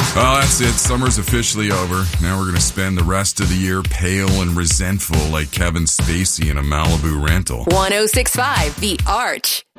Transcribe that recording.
Well, that's it. Summer's officially over. Now we're going to spend the rest of the year pale and resentful like Kevin Spacey in a Malibu rental. 106.5 The Arch.